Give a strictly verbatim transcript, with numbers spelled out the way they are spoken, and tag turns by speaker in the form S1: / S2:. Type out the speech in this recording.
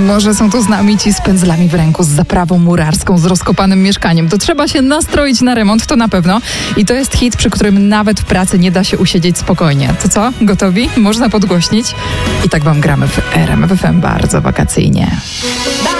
S1: Może są to znamici z pędzlami w ręku, z zaprawą murarską, z rozkopanym mieszkaniem. To trzeba się nastroić na remont, to na pewno. I to jest hit, przy którym nawet w pracy nie da się usiedzieć spokojnie. To co? Gotowi? Można podgłośnić? I tak wam gramy w R M F F M bardzo wakacyjnie.